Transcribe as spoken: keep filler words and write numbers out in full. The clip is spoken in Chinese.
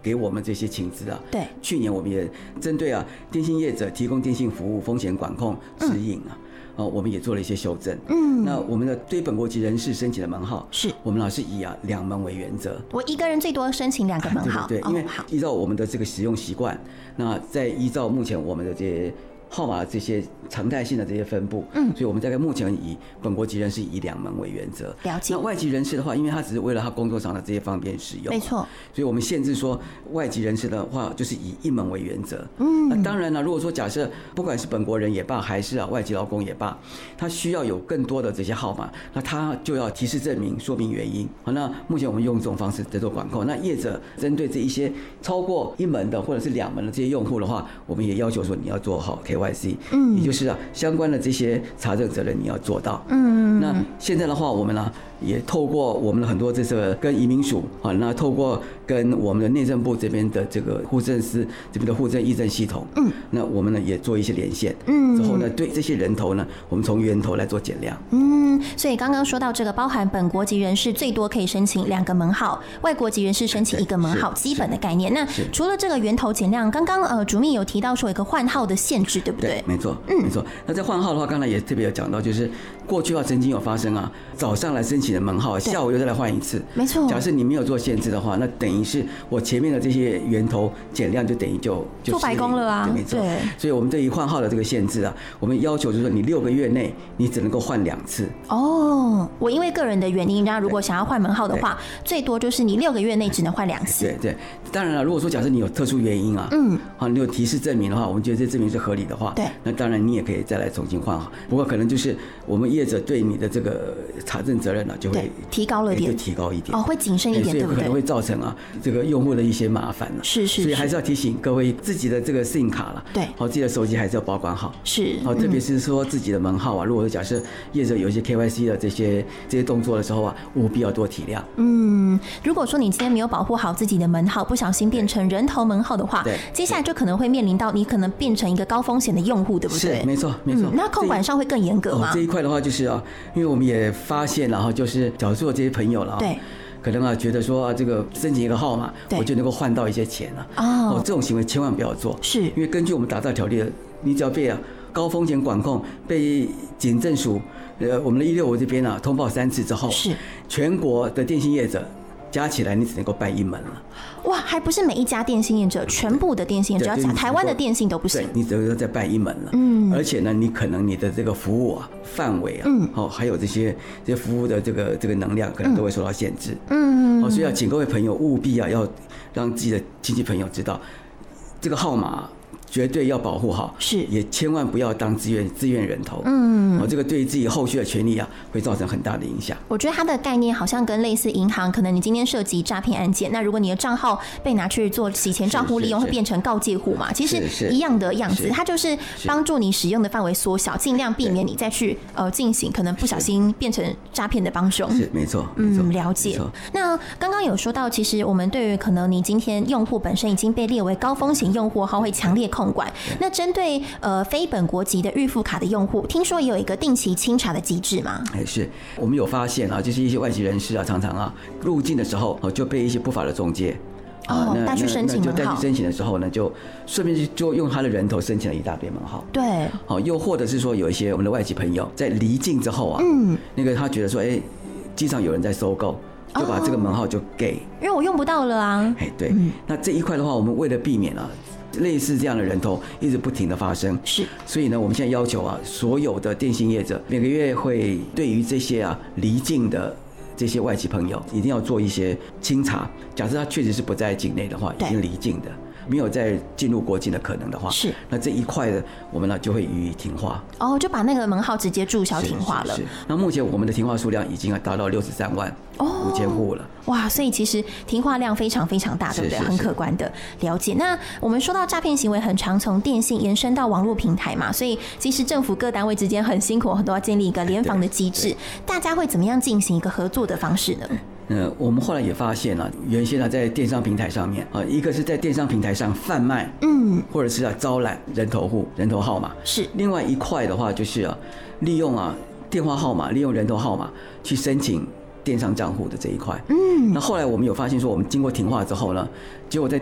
给我们这些情资啊。 对， 去年我们也针对啊电信业者提供电信服务风险管控指引啊。嗯哦，我们也做了一些修正。嗯，那我们的对本国籍人士申请的门号，是我们老是以啊两门为原则。 我一个人最多申请两个门号。 对对对，因为依照我们的这个使用习惯，那再依照目前我们的这些号码这些常态性的这些分布，嗯，所以我们大概目前以本国籍人士以两门为原则。 了解。 那外籍人士的话，因为他只是为了他工作上的这些方便使用， 没错， 所以我们限制说外籍人士的话，就是以一门为原则。嗯，那当然了，如果说假设不管是本国人也罢，还是啊外籍劳工也罢，他需要有更多的这些号码，那他就要提示证明，说明原因。好，那目前我们用这种方式在做管控。那业者针对这一些超过一门的或者是两门的这些用户的话，我们也要求说你要做好 K Y C， 嗯，也就是啊相关的这些查证责任你要做到。嗯，那现在的话，我们呢也透过我们的很多这个跟移民署啊，那透过跟我们的内政部这边的这个户政司这边的户政议政系统，嗯，那我们呢也做一些连线，嗯，之后呢对这些人头呢，我们从源头来做减量。 嗯，所以刚刚说到这个，包含本国籍人士最多可以申请两个门号，外国籍人士申请一个门号，基本的概念。那除了这个源头减量，刚刚呃主秘有提到说有一个换号的限制，对不对？ 对，没错，嗯，没错。那在换号的话，刚才也特别有讲到，就是过去啊曾经有发生啊，早上来申请的门号，下午又再来换一次， 没错。 假设你没有做限制的话，那等于是我前面的这些源头减量，就等于就就做白工了啊， 对，没错。所以我们对于换号的这个限制啊，我们要求就是说，你六个月内你只能够换两次。 哦，我因为个人的原因，然后如果想要换门号的话，最多就是你六个月内只能换两次。 对对，当然了，如果说假设你有特殊原因啊，嗯，好，你有提示证明的话，我们觉得这证明是合理的话，对，那当然你也可以再来重新换号。不过可能就是我们业者对你的这个查证责任呢、啊，就会提高了点， 就提高一点， 哦，会谨慎一点， 所以可能会造成啊这个用户的一些麻烦了。 是是， 所以还是要提醒各位自己的这个 SIM 卡了，对，好，自己的手机还是要保管好。 是， 好，特别是说自己的门号啊，如果假设业者有一些 K Y C 的这些这些动作的时候啊，务必要多体谅。 嗯，如果说你今天没有保护好自己的门号，不小心变成人头门号的话，对，接下来就可能会面临到你可能变成一个高风险的用户，对不对？ 是，没错，没错。 嗯、那控管上会更严格吗？ 哦？这一块的话，就是啊，因为我们也发现，然后就是假如说这些朋友了，对。可能啊，觉得说啊，这个申请一个号码，我就能够换到一些钱了。哦，这种行为千万不要做。是，因为根据我们打造条例的，你只要被啊高风险管控被警政署呃我们的一六五这边啊通报三次之后，是全国的电信业者加起来你只能够办一门了。 哇，还不是每一家电信业者，全部的电信业者要讲，台湾的电信都不行。 你只能再办一门了。嗯，而且呢，你可能你的这个服务啊范围啊，嗯，哦，还有这些这些服务的这个这个能量，可能都会受到限制。嗯，哦，所以要请各位朋友务必啊要让自己的亲戚朋友知道这个号码。绝对要保护好，是也千万不要当自愿自愿人头，嗯，哦，这个对于自己后续的权利啊，会造成很大的影响。 我觉得它的概念好像跟类似银行，可能你今天涉及诈骗案件，那如果你的账号被拿去做洗钱账户利用，会变成告诫户嘛？其实一样的样子，它就是帮助你使用的范围缩小，尽量避免你再去呃进行可能不小心变成诈骗的帮凶。 是没错， 嗯，了解。那刚刚有说到，其实我们对于可能你今天用户本身已经被列为高风险用户后，会强烈控管。那针对呃非本国籍的预付卡的用户，听说也有一个定期清查的机制吗？ 哎，是我们有发现啊，就是一些外籍人士啊，常常啊入境的时候就被一些不法的中介哦带去申请门号， 就带去申请的时候呢，就顺便就用他的人头申请了一大堆门号。 对， 好，又或者是说有一些我们的外籍朋友在离境之后啊，嗯，那个他觉得说，哎，机场有人在收购。就把这个门号就给， 因为我用不到了啊。 哎，对，嗯、那这一块的话，我们为了避免啊类似这样的人头一直不停的发生，是，所以呢，我们现在要求啊，所有的电信业者每个月会对于这些啊离境的这些外籍朋友，一定要做一些清查。假设他确实是不在境内的话，已经离境的。没有再进入国境的可能的话，是那这一块的我们呢就会予以停话。 哦，就把那个门号直接注销停话了。是是是， 那目前我们的停话数量已经达到六十三万五千户了。 哇，所以其实停话量非常非常大，对不对？很可观的了解。那我们说到诈骗行为很常从电信延伸到网络平台嘛，所以其实政府各单位之间很辛苦，很多要建立一个联防的机制。大家会怎么样进行一个合作的方式呢？ 呃，我们后来也发现了，原先呢在电商平台上面啊，一个是在电商平台上贩卖，嗯，或者是啊招揽人头户、人头号码，是另外一块的话就是啊，利用啊电话号码、利用人头号码去申请电商账户的这一块，嗯，那后来我们有发现说，我们经过停话之后呢，结果在